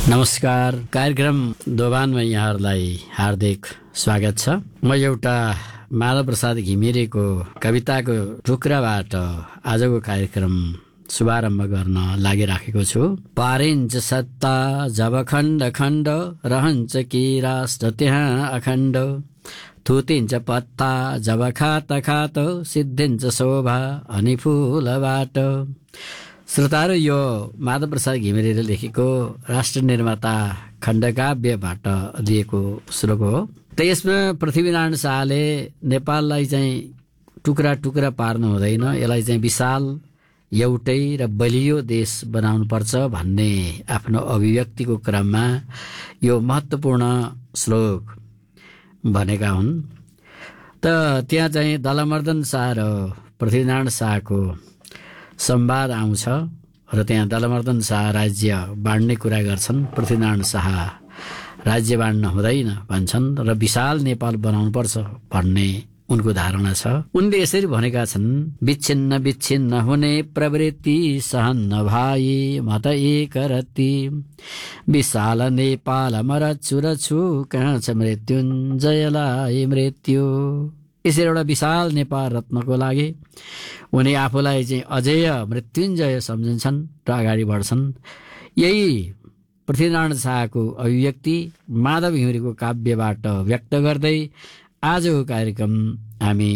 नमस्कार। कार्यक्रम दोभानमा यहाँहरूलाई हार्दिक स्वागत छ। म एउटा माधव प्रसाद घिमिरेको कविताको टुक्राबाट आजको कार्यक्रम शुभारम्भ गर्न लागिराखेको छु। पारिन्छ सत्ता जब खण्ड खण्ड, रहन्छ कि राष्ट्र त्यहाँ अखण्ड। थुतिन्छ पत्ता जब खात खात, सिद्धिन्छ शोभा अनि फुलबाट। श्रोताहरू, यो माधव प्रसाद घिमिरेले लेखेको राष्ट्र निर्माता खण्डकाव्यबाट लिएको श्लोक हो। त यसमा पृथ्वीनारायण शाहले नेपाललाई चाहिँ टुक्रा टुक्रा पार्नु हुँदैन, यसलाई चाहिँ विशाल एउटै र बलियो देश बनाउनु पर्छ भन्ने आफ्नो अभिव्यक्तिको क्रममा यो महत्त्वपूर्ण श्लोक भनेका हुन्। त त्यहाँ चाहिँ दलमर्दन शाह र पृथ्वीनारायण शाहको संवाद आउँछ र त्यहाँ दलमर्दन शाह राज्य बाँड्ने कुरा गर्छन्। पृथ्वीनारायण शाह राज्य बाँड्न हुँदैन भन्छन् र विशाल नेपाल बनाउनुपर्छ भन्ने उनको धारणा छ। उनले यसरी भनेका छन्, विच्छिन्न विच्छिन्न हुने प्रवृत्ति सहन्न भाइ म त एक रत्ती। विशाल नेपाल मरछु रछु, कहाँ छ मृत्युञ्जयलाई मृत्यु। यसरी एउटा विशाल नेपाल रत्नको लागि उनी आफूलाई चाहिँ अजेय मृत्युञ्जय सम्झन्छन् र अगाडि बढ्छन्। यही पृथ्वीनारायण शाहको अभिव्यक्ति माधव घिमिरेको काव्यबाट व्यक्त गर्दै आजको कार्यक्रम हामी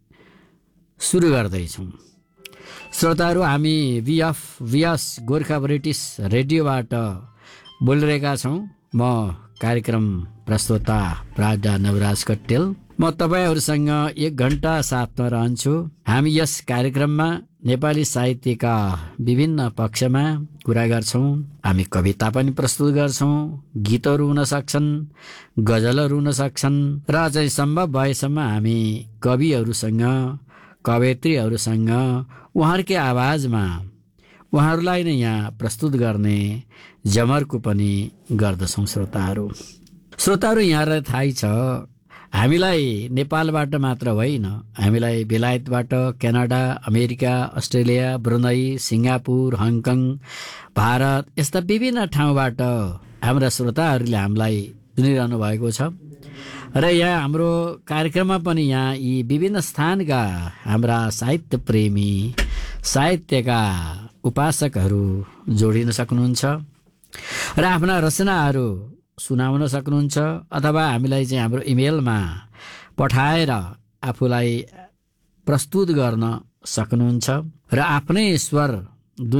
सुरु गर्दैछौँ। श्रोताहरू, हामी VOS गोर्खा ब्रिटिस रेडियोबाट बोलिरहेका छौँ। म कार्यक्रम प्रस्तोता प्राज्ञ नवराज कट्टेल। म तपाईहरूसँग 1 घण्टा साथमा रहन्छु। हामी यस कार्यक्रममा नेपाली साहित्यका विभिन्न पक्षमा कुरा गर्छौँ। हामी कविता पनि प्रस्तुत गर्छौँ, गीतहरू हुन सक्छन्, गजलहरू हुन सक्छन् र चाहिँ सम्भव भएसम्म हामी कविहरूसँग, कवयित्रीहरूसँग उहाँहरूकै आवाजमा उहाँहरूलाई नै यहाँ प्रस्तुत गर्ने जमर्को पनि गर्दछौँ। श्रोताहरू, यहाँलाई थाहै छ, हामीलाई नेपालबाट मात्र होइन, हामीलाई बेलायतबाट, Canada, America, Australia, Brunei, Singapore, Hong Kong, Bharat यस्ता विभिन्न ठाउँबाट हाम्रा श्रोताहरूले हामीलाई सुनिरहनु भएको छ। र यहाँ हाम्रो कार्यक्रममा पनि यहाँ यी विभिन्न स्थानका हाम्रा साहित्य प्रेमी, साहित्यका उपासकहरू जोडिन सक्नुहुन्छ र आफ्ना रचनाहरू सुनाउन सक्नुहुन्छ, अथवा हामीलाई चाहिँ हाम्रो इमेलमा पठाएर आफूलाई प्रस्तुत गर्न सक्नुहुन्छ र आफ्नै स्वर